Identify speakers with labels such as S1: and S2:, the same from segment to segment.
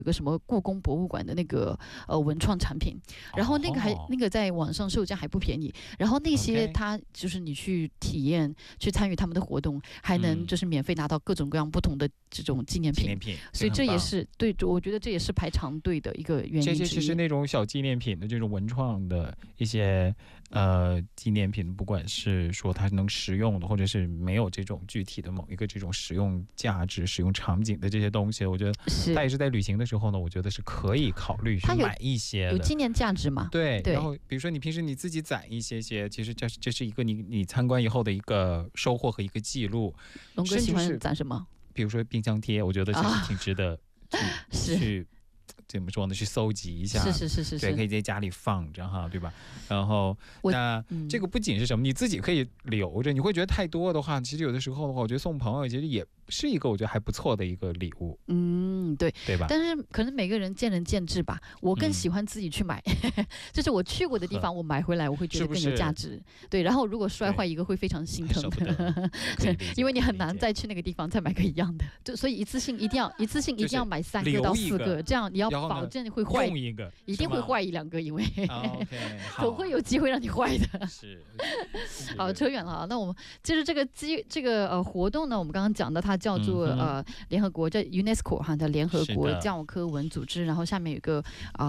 S1: 有个什么故宫博物馆的那个文创产品，然后那个在网上售价还不便宜，然后那些它就是你去体验去参与他们的活动，还能就是免费拿到各种各样不同的这种纪念品，所以这也是对，我觉得这也是排长队的一个原因之一。
S2: 这些其实那种小纪念品的这种文创的一些纪念品，不管是说它能实用的，或者是没有这种具体的某一个这种使用价值、使用场景的这些东西，我觉得它也是在旅行的时候呢，我觉得是可以考虑去买一些的，
S1: 有纪念价值嘛？
S2: 对。然后比如说你平时你自己攒一些，其实这是一个你参观以后的一个收获和一个记录。
S1: 龙哥喜欢攒什么？
S2: 比如说冰箱贴，我觉得其实挺值得去怎么说呢？去搜集一下，
S1: 是，
S2: 对，可以在家里放着哈，对吧？然后那这个不仅是什么，你自己可以留着，你会觉得太多的话，其实有的时候的话，我觉得送朋友其实也是一个我觉得还不错的一个礼物。
S1: 对吧？但是可能每个人见仁见智吧。我更喜欢自己去买，就是我去过的地方，我买回来我会觉得更有价值。对，然后如果摔坏一个会非常心疼的，因为你很难再去那个地方再买个一样的。对，所以一次性一定要买3个到4个，这样你要保证会坏一个，一定会坏1-2个，因为总会有机会让你坏的。是，好，扯远了啊。那我们就是这个活动呢，我们刚刚讲的，它叫做联合国叫 UNESCO 哈，叫联合国教科文组织，然后下面有个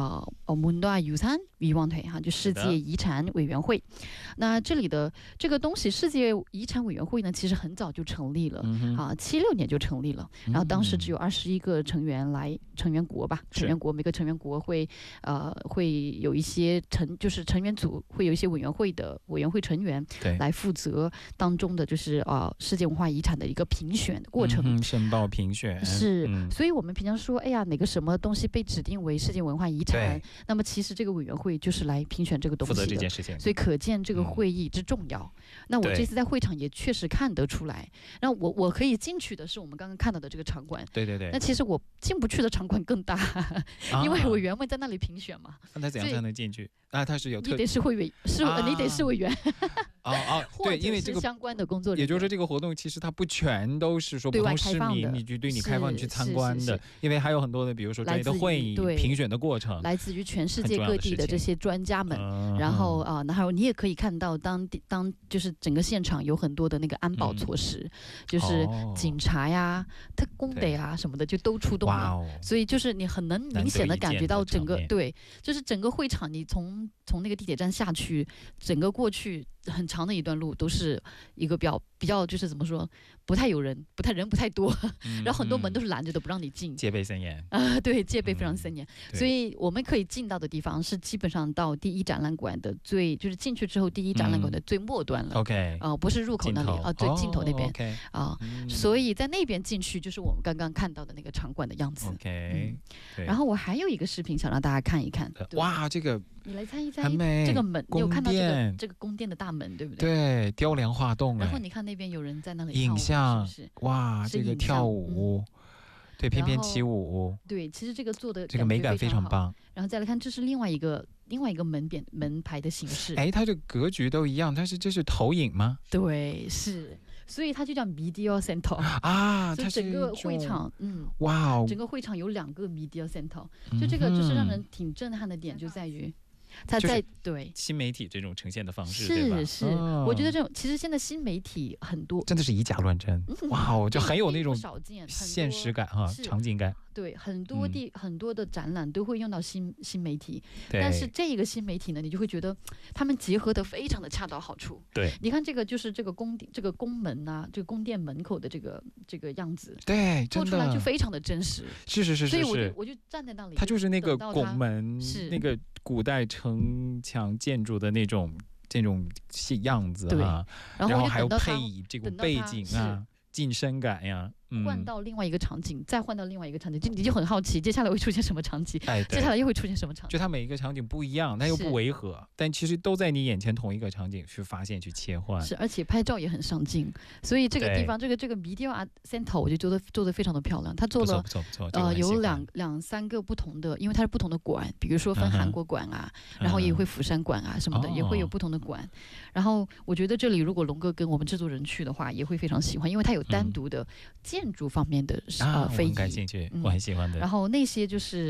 S1: 문화유산위원회哈，就世界遗产委员会。那这里的这个东西，世界遗产委员会呢，其实很早就成立了，76年就成立了。然后当时只有21个成员国吧，每个成员国会有一些成员组会有一些委员会成员来负责当中的就是世界文化遗产的一个评选的过程，
S2: 申报评选
S1: 是。所以我们平常说，哎呀，哪个什么东西被指定为世界文化遗产，那么其实这个委员会就是来评选这个东西的，负责这件事情。所以可见这个会议之重要。那我这次在会场也确实看得出来。那我可以进去的是我们刚刚看到的这个场馆，对。那其实我进不去的场馆更大，因为委员们在那里评选嘛。
S2: 那他怎样才能进去？他是有
S1: 你得是会员，你得是委员。
S2: 对，因为这个
S1: 相关的工作人员，
S2: 也就是说这个活动其实它不全都是说普通市民你就对你开放你去参观的，因为还有很多的比如说专业的会议评选的过程，来自于全世界各地的这些专家们。然后还有你也可以看到当就是整个现场有很多的那个安保措施，就是警察呀、特工队啊什么的就都出动了，所以就是你很能明显的感觉到整个就是整个会场，你从那个地铁站下去，整个过去很长的一段路都是一个比较就是怎么说，不太多，然后很多门都是拦着的，不让你进， 戒备森严
S1: 对，戒备非常森严。所以我们可以进到的地方是基本上到第一展览馆的就是进去之后第一展览馆的最末端了。
S2: OK，
S1: 不是入口那里对，尽头那边。所以在那边进去就是我们刚刚看到的那个场馆的样子。
S2: OK，
S1: 然后我还有一个视频想让大家看一看。
S2: 哇，这个
S1: 你来猜一猜，这个门你有看到这个宫殿的大门对不对？
S2: 对，雕梁画栋。
S1: 然后你看那边有人在那里
S2: 影像，
S1: 是
S2: 哇，这个跳舞，对，翩翩起舞，
S1: 对，其实这个做的
S2: 这个美感非常棒。
S1: 然后再来看，这是另外一个门牌的形式。
S2: 它这格局都一样，这是投影吗？
S1: 对，是，所以它就叫 Media Center 所以整个会场，
S2: 哇，
S1: 整个会场有2个 Media Center，就这个就是让人挺震撼的点就在于。它在对
S2: 新媒体这种呈现的方式，
S1: 是，我觉得这种其实现在新媒体很多，
S2: 真的是以假乱真，哇，就很有那种
S1: 少见
S2: 现实感场景感。
S1: 对，很多的展览都会用到新媒体，但是这个新媒体呢，你就会觉得他们结合得非常的恰到好处。
S2: 对，
S1: 你看这个就是这个宫门啊，这个宫殿门口的这个样子，
S2: 对，
S1: 做出来就非常的真实。
S2: 是，
S1: 所以我就站在那里，
S2: 它就是那个拱门，那个古代城墙建筑的那种样子啊，然后还有配这个背景啊，近身感呀。
S1: 换到另外一个场景，再换到另外一个场景，你就很好奇接下来会出现什么场景，接下来又会出现什么场景。
S2: 就它每一个场景不一样，但又不违和，但其实都在你眼前同一个场景去发现去切换。
S1: 是，而且拍照也很上镜，所以这个地方这个 Media Center 我就觉得做得非常的漂亮。它做了有2-3个不同的，因为它是不同的馆，比如说分韩国馆啊，然后也会釜山馆啊什么的，也会有不同的馆。然后我觉得这里如果龙哥跟我们制作人去的话，也会非常喜欢，因为它有单独的建筑方面的非遗，
S2: 我很感兴趣，我很喜欢的。
S1: 然后那些就是